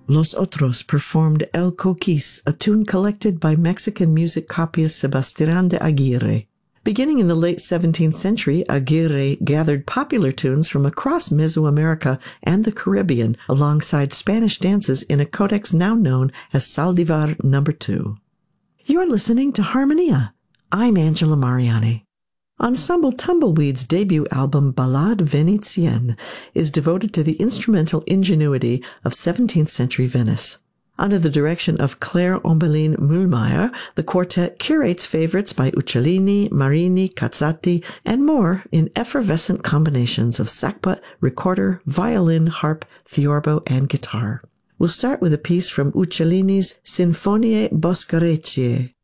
Los Otros performed El Coquis, a tune collected by Mexican music copyist Sebastián de Aguirre. Beginning in the late 17th century, Aguirre gathered popular tunes from across Mesoamerica and the Caribbean alongside Spanish dances in a codex now known as Saldivar No. 2. You're listening to Harmonia. I'm Angela Mariani. Ensemble Tumbleweed's debut album Ballade Vénitienne is devoted to the instrumental ingenuity of 17th century Venice. Under the direction of Claire Ombeline Mühlmeier, the quartet curates favorites by Uccellini, Marini, Cazzati, and more in effervescent combinations of sackbut, recorder, violin, harp, theorbo, and guitar. We'll start with a piece from Uccellini's Sinfonie Boscareccie.